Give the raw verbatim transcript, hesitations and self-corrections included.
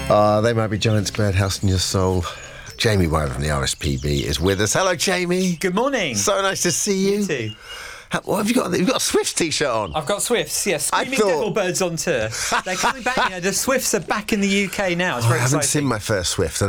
Uh, they might be giants, birdhouse in your soul. Jamie Wyman from the R S P B is with us. Hello, Jamie. Good morning. So nice to see you. You too. How, what have you got? You've got a Swifts t-shirt on. I've got Swifts, yes. I Screaming thought- Devil Birds on tour. They're coming back. You know, the Swifts are back in the U K now. It's Oh, very I haven't exciting. seen my first Swift.